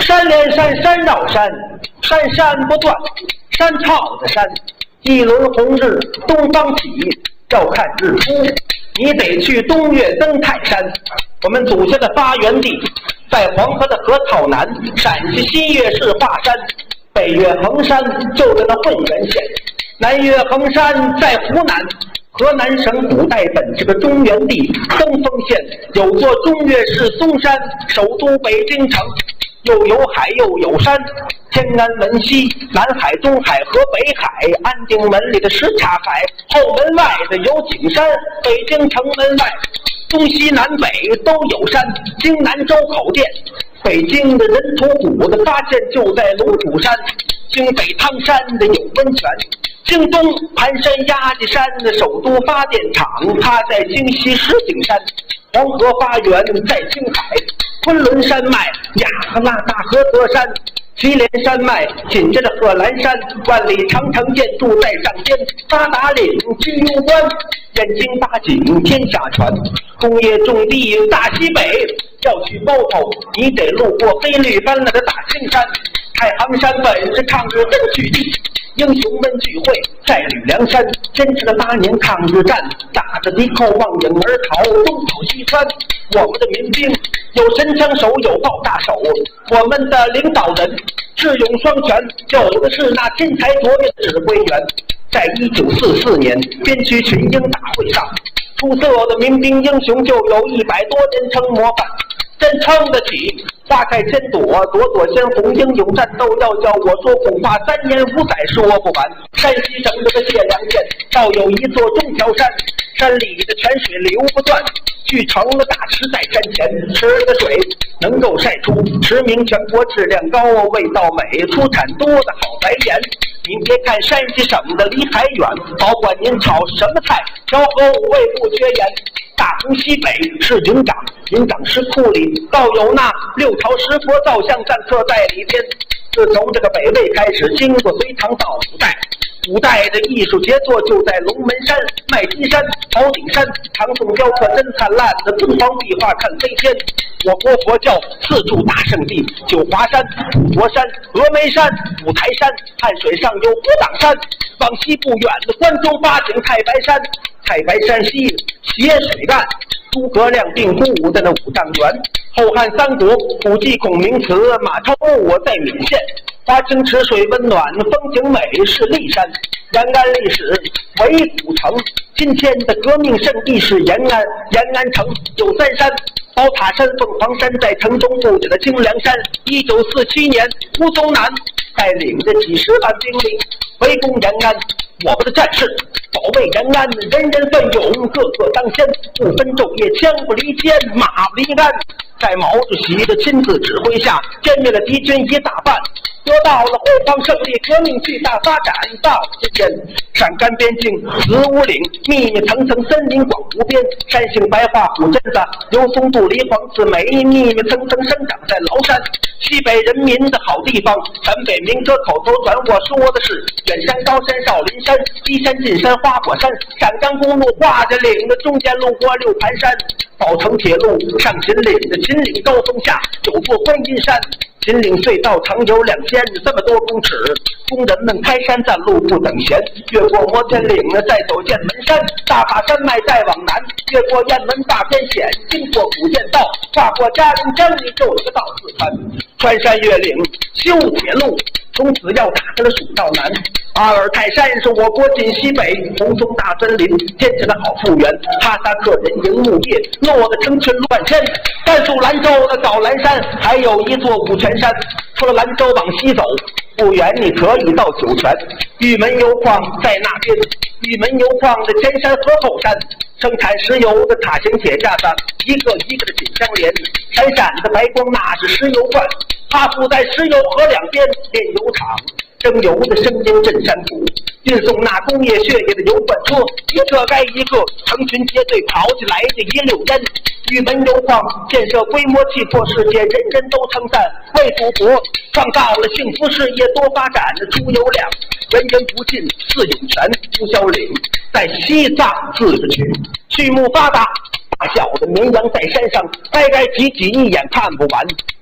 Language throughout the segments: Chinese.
山连山，山绕山，山山不断，山靠着山。一轮红日东方起，要看日出，你得去东岳登泰山。我们祖先的发源地在黄河的河套南，陕西西岳市华山，北岳衡山就在那混元县，南岳衡山在湖南。河南省古代本是个中原地，登封县有座中岳市嵩山，首都北京城。又有海又有山，天安门西，南海、东海和北海，安定门里的什刹海，后门外的有景山，北京城门外，东西南北都有山，京南周口店，北京的人头骨的发现就在龙虎山，京北汤山的有温泉，京东盘山压脊山的首都发电厂，它在京西石景山，黄河发源在青海，昆仑山脉亚特拉大河河山，祁连山脉紧接着贺兰山，万里长城建筑在上天，八达岭居攸关，眼睛八景天下全，工业种地大西北，要去包头你得路过黑绿斑斓的大青山，太行山本是抗日根据地，英雄们聚会在吕梁山，坚持了8年抗日战，打着敌寇望影而逃，东跑西窜。我们的民兵有神枪手，有爆炸手，我们的领导人智勇双全，有的是那天才卓越的指挥员。在1944年边区群英大会上，出色的民兵英雄就有100多人称模范，真撑得起。花开千朵，朵朵鲜红，英勇战斗要叫我说恐怕3年5载说不完。山西省这个解良县倒有一座中条山，山里的泉水流不断，聚成了大池在山前，池的水能够晒出驰名全国，质量高，味道美，出产多的好白盐。您别看山西省的离海远，保管您炒什么菜，调和5味不缺盐。大湖西北是营长，营长石窟里倒有那6朝石佛造像篆刻在里边。自从这个北魏开始，经过隋唐到古代，古代的艺术杰作就在龙门山、麦积山、宝顶山，唐宋雕刻真灿烂的敦煌壁画看飞天。我国佛教4处大圣地：九华山、普陀山、峨眉山、五台山，汉水上有古挡山，往西不远的关中八景太白山。太白山西斜水岸，诸葛亮病故在那5丈原。后汉三国古迹孔明祠，马超墓在闽县。华清池水温暖，风景美是骊山。延安历史为古城，今天的革命圣地是延安。延安城有3山，宝塔山、凤凰山在城中布置的清凉山。1947年，胡宗南带领着几10万兵力围攻延安，我们的战士保卫延安，人人奋勇，个个当先，不分昼夜，枪不离肩，马不离鞍。在毛主席的亲自指挥下，歼灭了敌军1大半，得到了辉煌胜利，革命巨大发展。到今天，陕甘边境子午岭密密层层森林广无边，山杏白桦虎榛子、油松杜梨黄刺梅密密层层生长在崂山。西北人民的好地方，陕北民歌口头传，我说的是远山、高山、少林山、西山、进山、花果山。陕甘公路画着岭的中间路过6盘山，宝成铁路上秦岭的秦岭高峰下有座观音山。秦岭隧道长有2300多公尺，工人们开山占路不等闲，越过摩天岭再走剑门山，大法山脉再往南，越过雁门大边险，经过古剑道，跨过嘉陵江，就是个到四川。穿山越岭修铁路，从此要打开了蜀道南。阿尔泰山是我国晋西北红松大森林，天气的好复原。哈萨克人营牧业，落得成群乱迁。甘肃兰州的早兰山还有一座五泉山。除了兰州往西走不远，你可以到酒泉。玉门油矿在那边，玉门油矿的前山和后山，生产石油的塔形铁架子一个一个的紧相连，闪闪的白光那是石油罐。它铺在石油河两边炼油厂，蒸油的声音震山谷，运送那工业血液的油罐车，一个该一个，成群结队跑起来的一溜烟。玉门油矿建设规模气魄世界，人人都称赞，为祖国创造了幸福事业，多发展的出油量，源源不尽。四涌泉、朱萧岭在西藏自治区，畜牧发达，大小的绵羊在山上，该挤挤一眼看不完。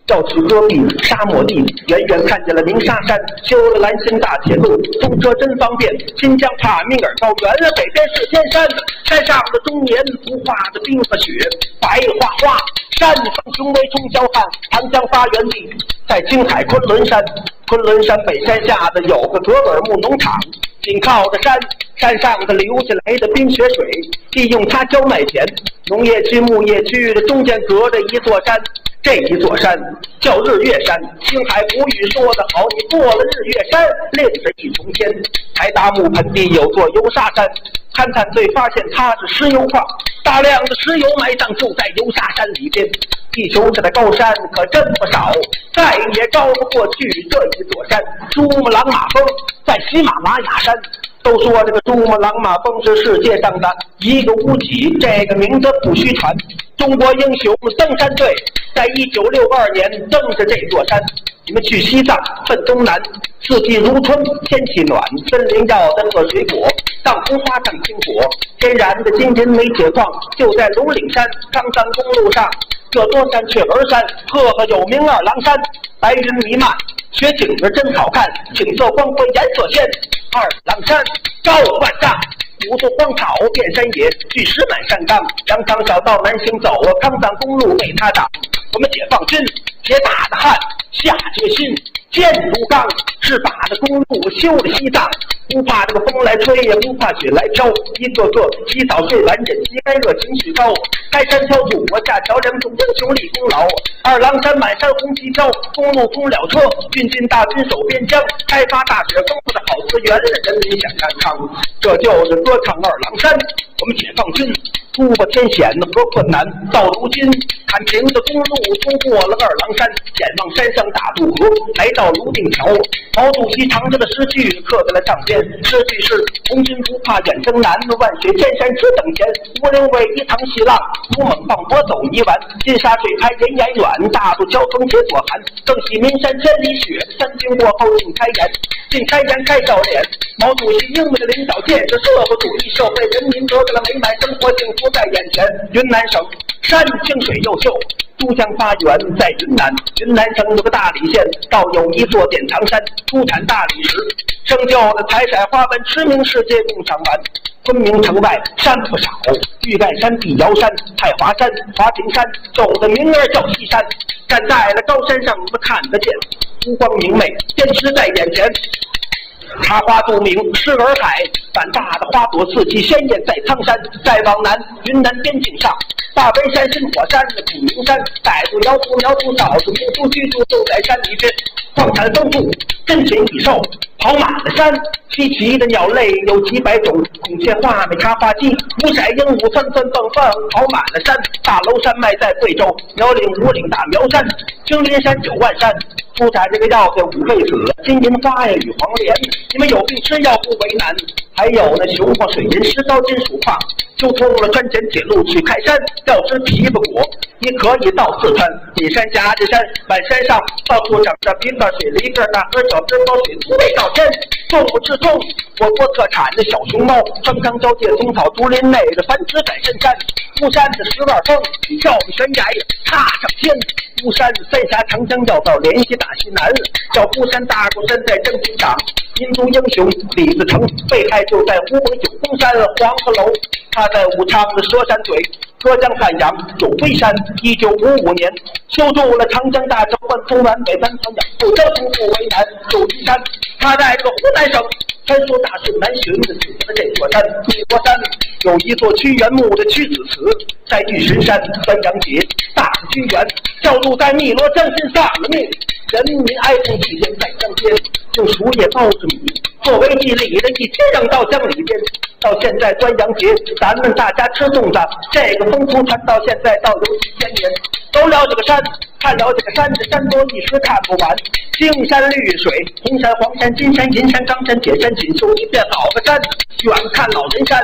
要去戈壁沙漠地，远远看见了鸣沙山，修了蓝星大铁路，通车真方便。新疆帕米尔高原，北边是天山，山上的终年不化的冰和雪，白花花。山峰雄伟冲霄汉，长江发源地在青海昆仑山。昆仑山北山下的有个格尔木农场，紧靠着山，山上的流下来的冰雪水，利用它浇麦田。农业区、牧业区的中间隔着一座山，这一座山叫日月山。青海古语说得好，你过了日月山，另是一重天。台达木盆地有座油砂山，勘探队发现它是石油矿，大量的石油埋葬就在油砂山里边。地球上的高山可真不少，再也高不过去这一座山——珠穆朗玛峰，在喜马拉雅山。都说这个珠穆朗玛峰是世界上的一个屋脊，这个名字不虚传。中国英雄登山队在1962年登着这座山。你们去西藏奔东南，四季如春，天气暖，森林要的喝水果，藏红花长青果，天然的金银煤铁矿就在龙岭山康山公路上。这座山雀儿山，赫赫有名二郎山，白云弥漫，雪景儿真好看，景色光辉颜色鲜。二郎山高万丈，五座荒草遍山野，巨石满山岗，羊肠小道难行走，康藏公路被他挡。我们解放军铁打的汉，下决心坚如钢，是把这公路修了西藏，不怕这个风来吹，也不怕雪来飘。一个个洗澡睡完忍饥挨饿情绪高，开山挑土我架桥梁，众英雄立功劳。二郎山满山红旗飘，公路通了车，运进大军守边疆，开发大雪丰富的好资源，人民享安康。这就是歌唱二郎山。我们解放军突破天险和困难，到如今坎平的公路通过了二郎山，眼望山上大渡河，来到泸定桥。毛主席长着的诗句刻在了上边，诗句是：红军不怕远征难，万水千山只等闲。无陵为一塘细浪，如猛放波走一晚。金沙水开人烟远，大渡桥风铁所寒。更喜岷山千里雪，山经过后尽开颜。尽开颜开笑脸，毛主席英明的领导建设社会主义社会，人民得到了美满生活，幸福在眼前。云南省山清水又秀，珠江发源在云南。云南省有个大理县，倒有一座典藏山，出产大理石，生就了彩色花纹，驰名世界共赏玩。昆明城外山不少，玉盖山、碧瑶山、太华山、华亭山，有的名儿叫西山。站在了高山上，我们看得见，湖光明媚，天池在眼前。茶花杜明，狮洱海，胆大的花朵四季鲜艳在苍山。再往南，云南边境上，大围山、新火山、普明山，傣族、瑶族、苗族、少数民族居住都在山里边。矿产丰富，珍禽异兽跑满了山，稀奇的鸟类有几百种，孔雀、画眉、茶花鸡、五色鹦鹉纷纷蹦蹦跑满了山。大娄山脉在贵州，苗岭、五岭、大苗山、青林山、9万山，出产这个药叫五味子、金银花呀、与黄连。你们有病吃药不为难。还有那雄黄水银、石膏、金属矿，修通了川黔铁路去开山，要吃枇杷果，也可以到四川隐山、夹子山、满山上，到处长着枇杷、水梨、个大河、小枝包水，土味到天。动物之中，我国特产的小熊猫，双江交界，松草竹林内的繁殖在深山。巫山的12峰，跳悬崖踏上天。巫山三峡长江要道联系大西南，叫巫山大鼓山在正军长，民族英雄李自成被害就在湖北九宫山黄鹤楼，他在武昌的佘山嘴。浙江汉阳有飞山，1955年修筑了长江大桥，贯通完北三长江，不征服不为难。有一山，他在这个湖南省传说大顺南巡的指的这座山，这座山有一座屈原墓的屈子祠，在巨神山端阳节，大屈原教主在汨罗将军丧了命，人民哀痛祭奠在江边，用树叶包着米作为祭礼的一天扔到江里边。到现在端阳节，咱们大家吃粽子，这个风俗传到现在倒有几千年。走了这个山，看了这个山，这山多一时看不完。青山绿水，红山黄山金山银山冈山铁山锦绣一片好个山。远看老人山，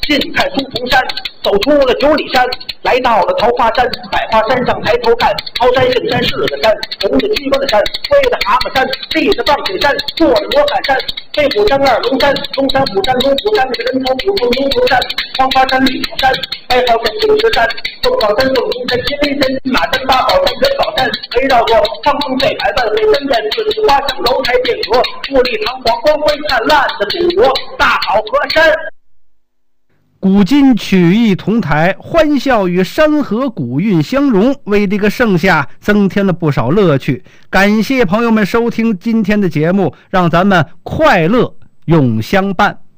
近看书童山，走出了9里山，来到了桃花山。百花山上抬头看，桃山圣山是个山，红的鸡巴的山，灰的蛤蟆山，立着棒水山，坐着罗汉山，飞虎山二龙山，中山虎山龙虎山，那个人头虎凤牛头山，黄花山绿草山，白袍山青石山，凤凰山凤鸣山，金陵山金马山八宝山元宝山，围绕着苍松翠柏万卉三院四季花香楼台殿阁，富丽堂皇光辉灿烂的祖国大好河山。 古今曲艺同台，欢笑与山河古韵相融，为这个盛夏增添了不少乐趣。感谢朋友们收听今天的节目，让咱们快乐永相伴。